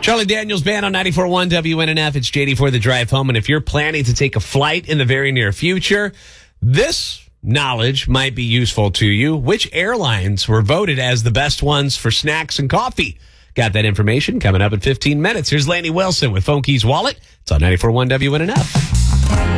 Charlie Daniels Band on 94.1 WNNF. It's JD for the drive home. And if you're planning to take a flight in the very near future, this knowledge might be useful to you. Which airlines were voted as the best ones for snacks and coffee? Got that information coming up in 15 minutes. Here's Laney Wilson with Phone Keys Wallet. It's on 94.1 WNNF.